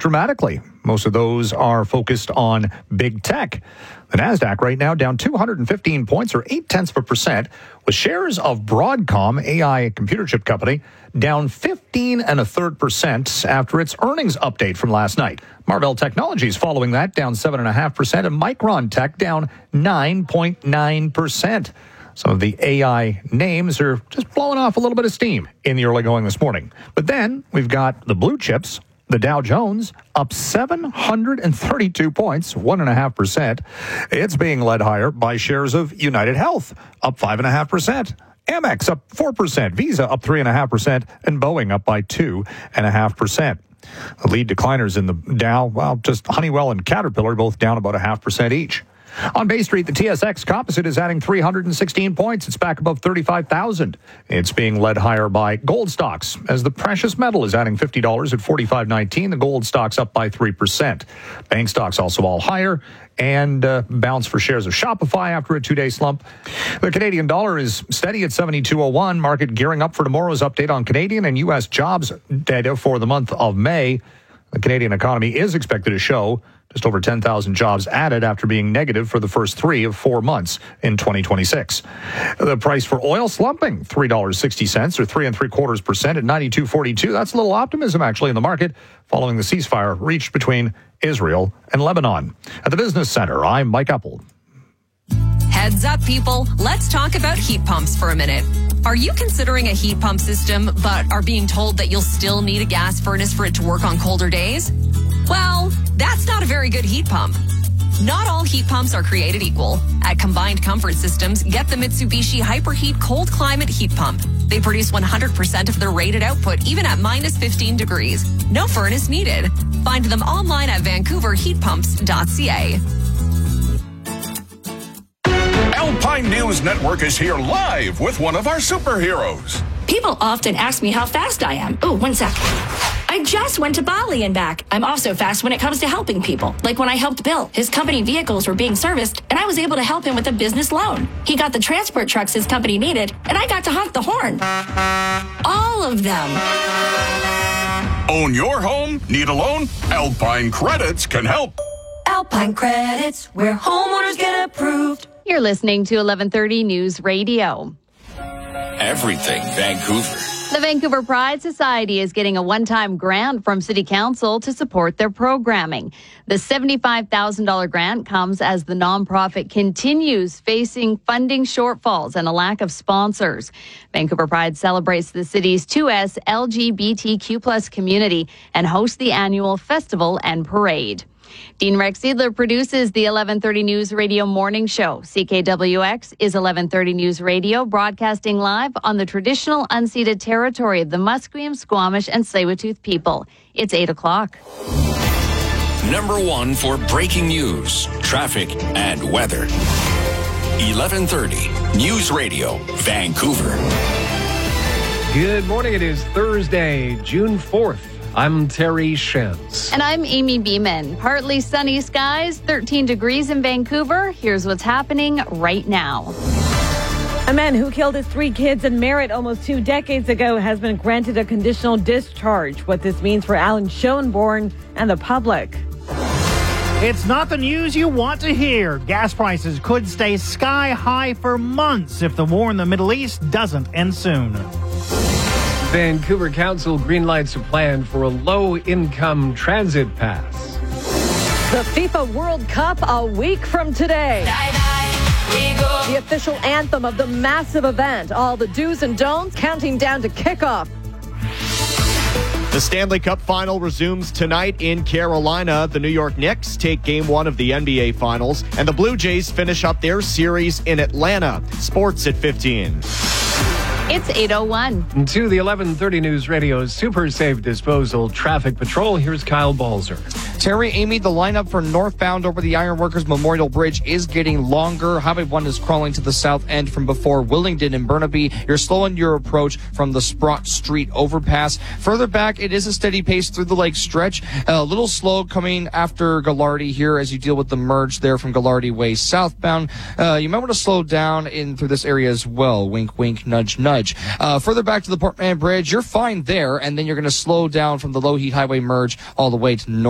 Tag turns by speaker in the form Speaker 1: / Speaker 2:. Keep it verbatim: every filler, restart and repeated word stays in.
Speaker 1: dramatically. Most of those are focused on big tech. The NASDAQ right now down two hundred fifteen points, or eight tenths of a percent, with shares of Broadcom, A I computer chip company, down fifteen and a third percent after its earnings update from last night. Marvell Technologies following that, down seven and a half percent, and Micron Tech down nine point nine percent. Some of the A I names are just blowing off a little bit of steam in the early going this morning. But then we've got the blue chips. The Dow Jones up seven hundred thirty-two points, one point five percent. It's being led higher by shares of United Health, up five point five percent. Amex up four percent. Visa up three point five percent. And Boeing up by two point five percent. The lead decliners in the Dow, well, just Honeywell and Caterpillar, both down about a half percent each. On Bay Street, the T S X Composite is adding three hundred sixteen points. It's back above thirty-five thousand. It's being led higher by gold stocks, as the precious metal is adding fifty dollars at forty-five nineteen. The gold stocks up by three percent. Bank stocks also all higher, and uh, bounce for shares of Shopify after a two-day slump. The Canadian dollar is steady at seventy-two oh one. Market gearing up for tomorrow's update on Canadian and U S jobs data for the month of May. The Canadian economy is expected to show just over ten thousand jobs added after being negative for the first three of four months in twenty twenty-six. The price for oil slumping, three dollars and sixty cents, or three and three quarters percent at ninety-two forty-two. That's a little optimism actually in the market following the ceasefire reached between Israel and Lebanon. At the Business Center, I'm Mike Apple.
Speaker 2: Heads up, people. Let's talk about heat pumps for a minute. Are you considering a heat pump system, but are being told that you'll still need a gas furnace for it to work on colder days? Well, that's not a very good heat pump. Not all heat pumps are created equal. At Combined Comfort Systems, get the Mitsubishi Hyperheat Cold Climate Heat Pump. They produce one hundred percent of their rated output, even at minus fifteen degrees. No furnace needed. Find them online at vancouver heat pumps dot c a.
Speaker 3: Alpine News Network is here live with one of our superheroes.
Speaker 4: People often ask me how fast I am. Oh, one sec. I just went to Bali and back. I'm also fast when it comes to helping people. Like when I helped Bill. His company vehicles were being serviced, and I was able to help him with a business loan. He got the transport trucks his company needed, and I got to honk the horn. All of them.
Speaker 3: Own your home? Need a loan? Alpine Credits can help.
Speaker 5: Alpine Credits, where homeowners get approved.
Speaker 6: You're listening to eleven thirty News Radio.
Speaker 3: Everything Vancouver.
Speaker 6: The Vancouver Pride Society is getting a one-time grant from City Council to support their programming. The seventy-five thousand dollars grant comes as the nonprofit continues facing funding shortfalls and a lack of sponsors. Vancouver Pride celebrates the city's two S L G B T Q plus community and hosts the annual festival and parade. Dean Rex Seidler produces the eleven thirty News Radio Morning Show. C K W X is eleven thirty News Radio, broadcasting live on the traditional unceded territory of the Musqueam, Squamish, and Tsleil-Waututh people. It's eight o'clock.
Speaker 3: Number one for breaking news, traffic, and weather. eleven thirty News Radio, Vancouver.
Speaker 7: Good morning. It is Thursday, June fourth. I'm Terry Shens.
Speaker 6: And I'm Amy Beeman. Partly sunny skies, thirteen degrees in Vancouver. Here's what's happening right now.
Speaker 8: A man who killed his three kids in Merritt almost two decades ago has been granted a conditional discharge. What this means for Alan Schoenborn and the public.
Speaker 9: It's not the news you want to hear. Gas prices could stay sky high for months if the war in the Middle East doesn't end soon.
Speaker 7: Vancouver Council greenlights a plan for a low-income transit pass.
Speaker 8: The FIFA World Cup a week from today. The official anthem of the massive event. All the do's and don'ts counting down to kickoff.
Speaker 10: The Stanley Cup final resumes tonight in Carolina. The New York Knicks take game one of the N B A Finals, and the Blue Jays finish up their series in Atlanta. Sports at fifteen.
Speaker 6: It's eight oh one.
Speaker 7: To the eleven thirty News Radio's Super Safe Disposal Traffic Patrol, here's Kyle Balzer.
Speaker 11: Terry, Amy, the lineup for northbound over the Ironworkers Memorial Bridge is getting longer. Highway one is crawling to the south end from before Willingdon and Burnaby. You're slowing your approach from the Sprott Street overpass. Further back, it is a steady pace through the lake stretch. A little slow coming after Gallardi here as you deal with the merge there from Gallardi Way southbound. Uh, you might want to slow down in through this area as well. Wink, wink, nudge, nudge. Uh, further back to the Port Mann Bridge, you're fine there, and then you're going to slow down from the Low Heat Highway merge all the way to north.